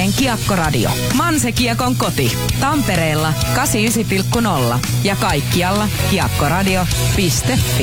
Tampereen Kiekko-radio. Manse Kiekon koti. Tampereella 89,0 ja kaikkialla kiekkoradio.fi.